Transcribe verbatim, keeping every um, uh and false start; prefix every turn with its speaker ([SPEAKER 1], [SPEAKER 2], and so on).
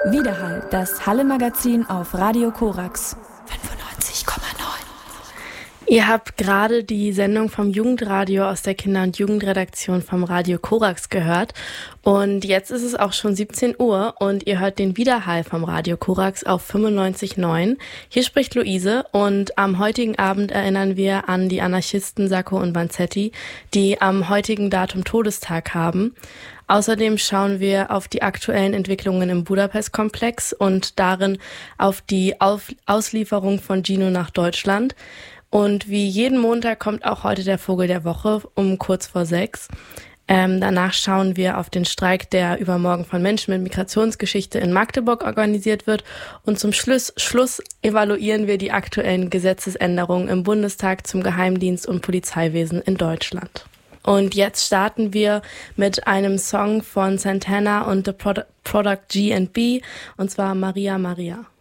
[SPEAKER 1] Widerhall, das Halle-Magazin auf Radio Korax fünfundneunzig Komma neun.
[SPEAKER 2] Ihr habt gerade die Sendung vom Jugendradio aus der Kinder- und Jugendredaktion vom Radio Korax gehört. Und jetzt ist es auch schon siebzehn Uhr und ihr hört den Widerhall vom Radio Korax auf fünfundneunzig Komma neun. Hier spricht Luise und am heutigen Abend erinnern wir an die Anarchisten Sacco und Vanzetti, die am heutigen Datum Todestag haben. Außerdem schauen wir auf die aktuellen Entwicklungen im Budapest-Komplex und darin auf die auf- Auslieferung von Gino nach Deutschland. Und wie jeden Montag kommt auch heute der Vogel der Woche um kurz vor sechs. Ähm, danach schauen wir auf den Streik, der übermorgen von Menschen mit Migrationsgeschichte in Magdeburg organisiert wird. Und zum Schluss, Schluss evaluieren wir die aktuellen Gesetzesänderungen im Bundestag zum Geheimdienst und Polizeiwesen in Deutschland. Und jetzt starten wir mit einem Song von Santana und The Product G and B, und zwar Maria Maria.